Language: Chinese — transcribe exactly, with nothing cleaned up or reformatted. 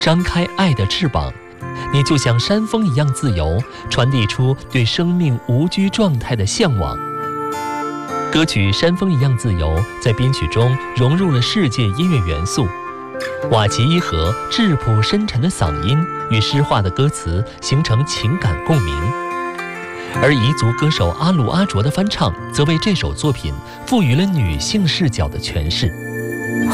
张开爱的翅膀，你就像山峰一样自由，传递出对生命无拘状态的向往。歌曲《山峰一样自由》在编曲中融入了世界音乐元素，瓦奇伊和质朴深沉的嗓音与诗化的歌词形成情感共鸣，而彝族歌手阿鲁阿卓的翻唱则为这首作品赋予了女性视角的诠释。